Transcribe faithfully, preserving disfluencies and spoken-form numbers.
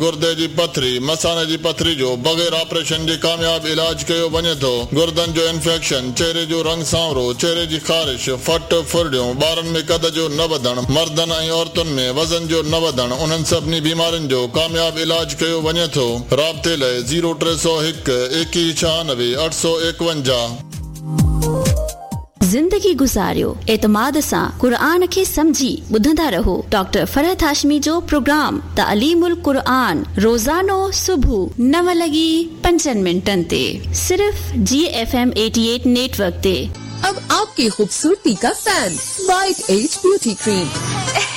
गुर्दे जी पथरी मसाने जी पथरी जो बगैर ऑपरेशन जे कामयाब इलाज कयो वञे थो। गुर्दन जो इंफेक्शन, चेहरे जो रंग सांवरो, चेहरे जी खारिश, फट फुरडियूं, ॿारनि में कद जो न वधण, मर्दनि ऐं औरतुनि में वज़न जो न वधण, उन्हनि सभिनी बीमारियुनि जो कामयाब इलाज कयो वञे थो। राब्ते लाइ ज़ीरो टे सौ हिकु एकवीह छहानवे अठ सौ एकवंजाह। जिंदगी गुजारियो एतमाद सां कुरान खे समझी ॿुधंदा रहो। डॉक्टर फरहत हाशमी जो प्रोग्राम तालीमुल कुरान रोजानो सुबह नव लगी पंजन मिनटन ते सिर्फ जी एफ एम अठासी नेटवर्क ते। अब आपकी खूबसूरती का fan white age beauty cream.